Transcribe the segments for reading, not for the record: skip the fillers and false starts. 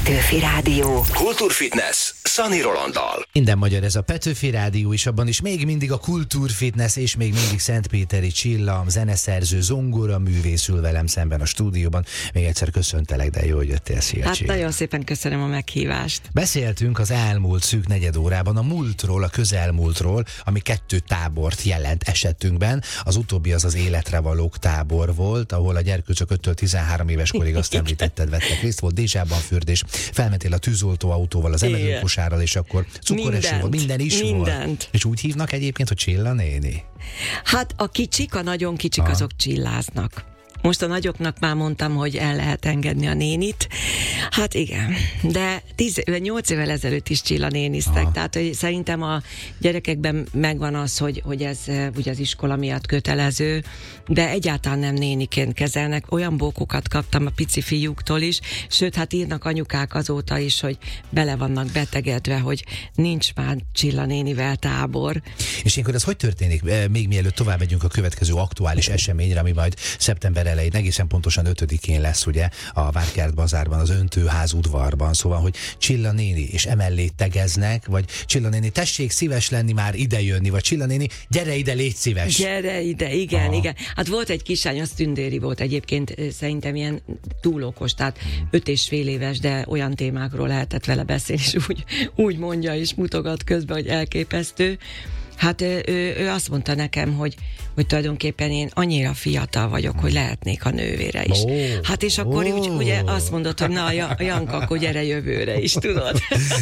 Petőfi Rádió. Kultúrfitness Szani Rolanddal. Minden magyar ez a Petőfi Rádió, és abban is még mindig a kultúrfitness, és még mindig Szentpéteri Csilla, zeneszerző, zongora művész ül velem szemben a stúdióban. Még egyszer köszöntelek, de jó, hogy jöttél. Szia, Hát Csilla. nagyon szépen köszönöm a meghívást. Beszéltünk az elmúlt szűk negyed órában a múltról, a közelmúltról, ami 2 tábort jelent esetünkben. Az utóbbi az életre valók tábor volt, ahol a gyerkőcök 5-13 éves korig, azt említetted, vettek részt, volt dézsában fürdés, felmentél a tűzoltó autóval, az emelőkosárral, és akkor cukoreső volt, minden is volt. És úgy hívnak egyébként, hogy Csilla néni? Hát a kicsik, a nagyon kicsik, azok csilláznak. Most a nagyoknak már mondtam, hogy el lehet engedni a nénit. Hát igen, de 8 évvel ezelőtt is Csilla néniztek, tehát hogy szerintem a gyerekekben megvan az, hogy ez ugye az iskola miatt kötelező, de egyáltalán nem néniként kezelnek. Olyan bókokat kaptam a pici fiúktól is, sőt, hát írnak anyukák azóta is, hogy bele vannak betegedve, hogy nincs már Csilla nénivel tábor. És ilyenkor ez hogy történik? Még mielőtt tovább megyünk a következő aktuális eseményre, ami majd szeptember elején, egészen pontosan 5-én lesz, ugye, a Várkert bazárban, az Öntőház udvarban, szóval, hogy Csilla néni, és emellé tegeznek, vagy Csilla néni, tessék szíves lenni már idejönni, vagy Csilla néni, gyere ide, légy szíves. Gyere ide, igen, igen. Hát volt egy kislány, az tündéri volt egyébként, szerintem ilyen túl okos, tehát 5,5 éves, de olyan témákról lehetett vele beszélni, és úgy mondja és mutogat közben, hogy elképesztő. Hát ő azt mondta nekem, hogy tulajdonképpen én annyira fiatal vagyok, hogy lehetnék a nővére is. Hát és akkor ugye azt mondod, hogy na, Janka, akkor gyere jövőre is, tudod?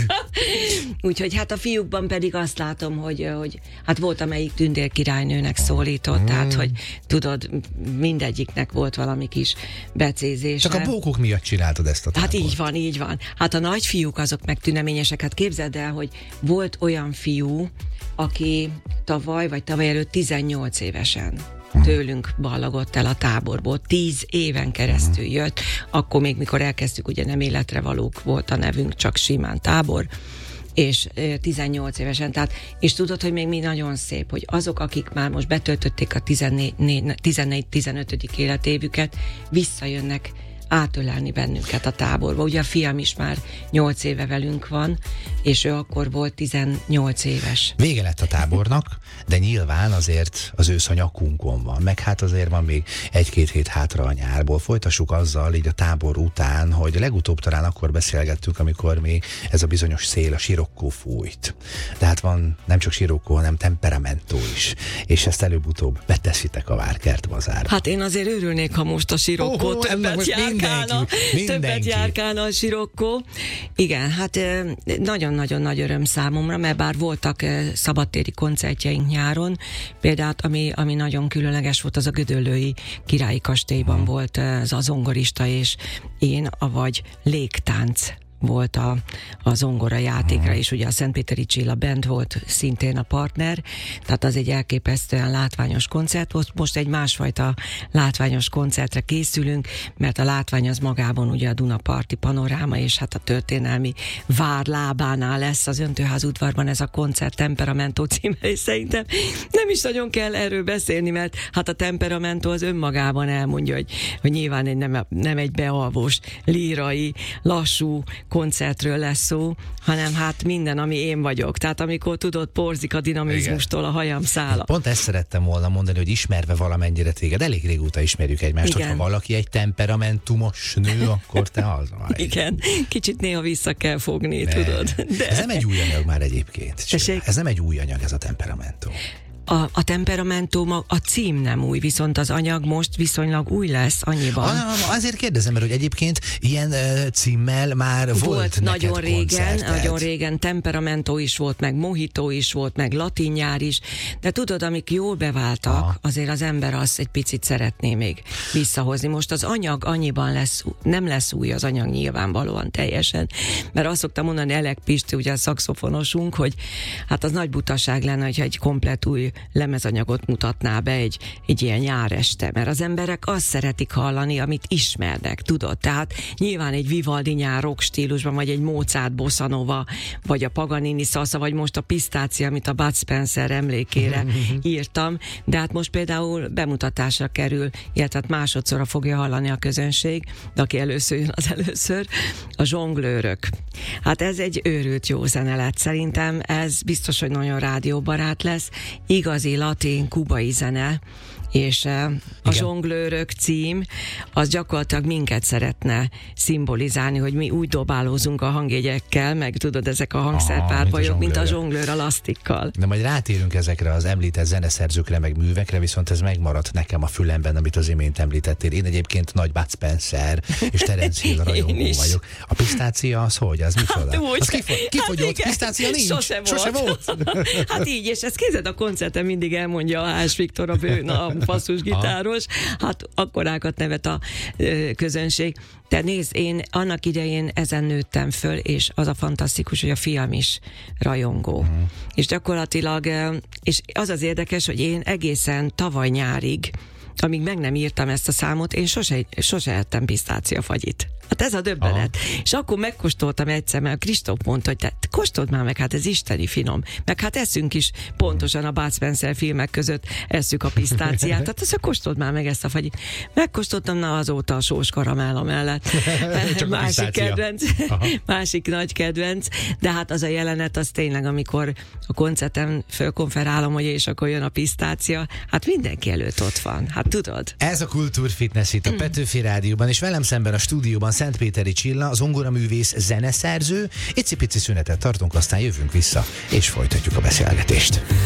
Úgyhogy hát a fiúkban pedig azt látom, hogy hát volt, amelyik tündérkirálynőnek szólított, tehát hogy tudod, mindegyiknek volt valami kis becézése. Csak a bókok miatt csináltad ezt a tábort. Hát így van. Hát a nagyfiúk azok meg tüneményesek. Hát képzeld el, hogy volt olyan fiú, aki tavaly előtt 18 évesen tőlünk ballagott el a táborból. 10 éven keresztül jött, akkor még mikor elkezdtük, ugye nem életre valók volt a nevünk, csak simán tábor, és 18 évesen, tehát, és tudod, hogy még mi nagyon szép, hogy azok, akik már most betöltötték a 14-15. életévüket, visszajönnek átölelni bennünket a táborba. Ugye a fiam is már 8 éve velünk van, és ő akkor volt 18 éves. Vége lett a tábornak, de nyilván azért az ősz a nyakunkon van, meg hát azért van még 1-2 hét hátra a nyárból. Folytassuk azzal így a tábor után, hogy legutóbb talán akkor beszélgettünk, amikor még ez a bizonyos szél, a sirokkó fújt. De hát van nem csak sirokkó, hanem temperamentó is, és ezt előbb-utóbb beteszitek a Várkert bazárba. Hát én azért örülnék, ha most a sirokkó többet járkálna a sirokkó. Igen, hát nagyon-nagyon nagy öröm számomra, mert bár voltak szabadtéri koncertjeink nyáron, például ami nagyon különleges volt, az a Gödöllői Királyi Kastélyban volt az a zongorista és én, avagy légtánc volt a zongora játékra, és ugye a Szentpéteri Csilla Band volt szintén a partner, tehát az egy elképesztően látványos koncert volt. Most egy másfajta látványos koncertre készülünk, mert a látvány az magában ugye a Dunaparti panoráma, és hát a történelmi vár lábánál lesz az Öntőház udvarban ez a koncert, Temperamentó címmel, és szerintem nem is nagyon kell erről beszélni, mert hát a Temperamentó az önmagában elmondja, hogy nyilván nem egy bealvós, lírai, lassú koncertről lesz szó, hanem hát minden, ami én vagyok. Tehát amikor tudod, porzik a dinamizmustól a hajam szála. Pont ezt szerettem volna mondani, hogy ismerve valamennyire téged, elég régóta ismerjük egymást, hogyha valaki egy temperamentumos nő, akkor te az vagy. Igen, kicsit néha vissza kell fogni, tudod. De... Ez nem egy új anyag már egyébként. Ez nem egy új anyag, ez a temperamentum. A temperamentum, a cím nem új, viszont az anyag most viszonylag új lesz annyiban. Azért kérdezem, mert hogy egyébként ilyen címmel már volt nagyon régen temperamentó is volt, meg mojito is volt, meg latinnyár is, de tudod, amik jól beváltak, azért az ember azt egy picit szeretné még visszahozni. Most az anyag annyiban nem lesz új az anyag nyilvánvalóan teljesen, mert azt szoktam mondani Elek Pisti, ugye a szaxofonosunk, hogy hát az nagy butaság lenne, hogyha egy komplett új lemezanyagot mutatná be egy ilyen nyáreste, mert az emberek azt szeretik hallani, amit ismernek, tudod? Tehát nyilván egy Vivaldi nyár rock stílusban, vagy egy Mozart bossa nova, vagy a Paganini salsa, vagy most a Pisztácia, amit a Bud Spencer emlékére írtam, de hát most például bemutatásra kerül, illetve másodszorra fogja hallani a közönség, de aki először jön, az először, a Zsonglőrök. Hát ez egy őrült jó zene lett. Szerintem ez biztos, hogy nagyon rádióbarát lesz. Igazi latin, kubai zene, és a Zsonglőrök cím, az gyakorlatilag minket szeretne szimbolizálni, hogy mi úgy dobálózunk a hangjegyekkel, meg tudod, ezek a hangszerpárbajok, mint a zsonglőr a lasztikkal. De majd rátérünk ezekre az említett zeneszerzőkre, meg művekre, viszont ez megmaradt nekem a fülemben, amit az imént említettél. Én egyébként nagy Bud Spencer és Terence Hill rajongó vagyok. A Pisztácia az hogy? Az micsoda? Az kifogyott? Pisztácia nincs? Sose volt. Hát így, és ezt kézed a koncerten mindig elmondja a Hás Viktor, a basszusgitáros, hát akkorákat nevet a közönség. De nézd, én annak idején ezen nőttem föl, és az a fantasztikus, hogy a fiam is rajongó. És gyakorlatilag, és az az érdekes, hogy én egészen tavaly nyárig, amíg meg nem írtam ezt a számot, én sose ettem pisztáciafagyit. Hát ez a döbbenet. És akkor megkóstoltam egyszer, mert Kristóf mondta, hogy te kóstold már meg, hát ez isteni finom. Meg hát eszünk is pontosan a Bud Spencer filmek között esszük a pisztáciát. Tehát azt kóstold már meg ezt a fagyit. Megkóstoltam, na azóta a sós karamella mellett. Másik kedvenc. Másik nagy kedvenc. De hát az a jelenet, az tényleg, amikor a koncerten fölkonferálom, hogy és akkor jön a pisztácia, hát mindenki előtt ott van. Hát tudod. Ez a Kultúrfitness itt a Petőfi Rádióban, és velem szemben a stúdióban Szentpéteri Csilla, az zongoraművész, zeneszerző. Icipici szünetet tartunk, aztán jövünk vissza, és folytatjuk a beszélgetést.